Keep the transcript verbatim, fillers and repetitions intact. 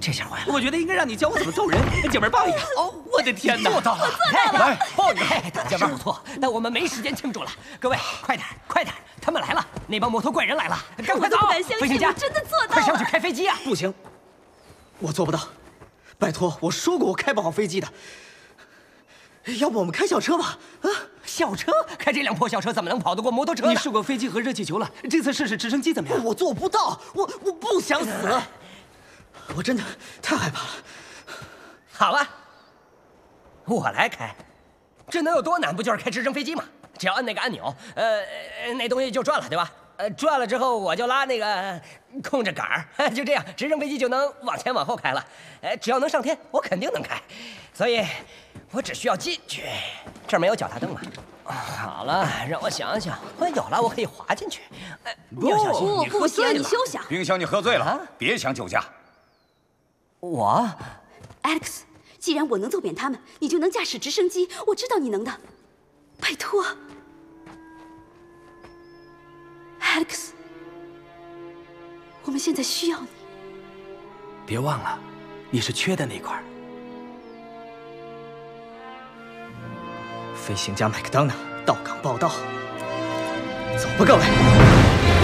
这下坏了！ 我觉得应该让你教我怎么揍人，姐妹抱一个。哦，我的天哪！ 做到了， 来抱一个。大家玩不错，但我们没时间庆祝了。各位，快点，快点，他们来了，那帮摩托怪人来了，赶快走！ 不敢相信， 飞行家， 我真的做到了！ 快上去开飞机啊！ 不行，我做不到。拜托，我说过我开不好飞机的。要不我们开小车吧？啊， 小车？开这辆破小车怎么能跑得过摩托车呢？ 你试过飞机和热气球了，这次试试直升机怎么样？我做不到，我我不想死。我真的太害怕了。 好了，我来开，这能有多难？不就是开直升飞机吗？只要按那个按钮，呃，那东西就转了，对吧？呃，转了之后我就拉那个控制杆儿，就这样，直升飞机就能往前往后开了。呃，只要能上天，我肯定能开。所以，我只需要进去。这儿没有脚踏凳吗？好了，让我想想，我有了，我可以滑进去。呃，你要小心， 不不行，你休想！ 冰箱，你喝醉了， 啊、 别想酒驾。 我 ，Alex， 既然我能揍扁他们，你就能驾驶直升机。我知道你能的，拜托 ，Alex， 我们现在需要你。 别忘了，你是缺的那块。飞行家麦克当娜到岗报道，走吧，各位。